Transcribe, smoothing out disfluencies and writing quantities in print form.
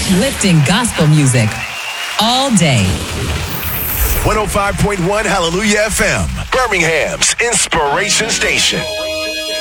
Uplifting gospel music all day. 105.1 Hallelujah FM, Birmingham's inspiration station.